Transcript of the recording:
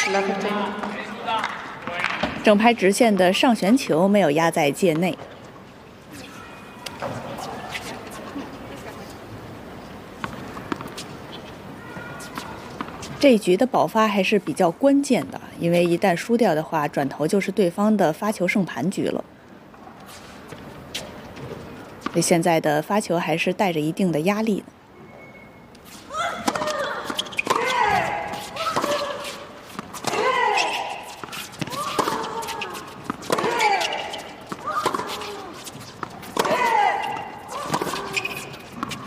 正拍直线的上旋球没有压在界内。这一局的保发还是比较关键的，因为一旦输掉的话，转头就是对方的发球胜盘局了。所以现在的发球还是带着一定的压力的。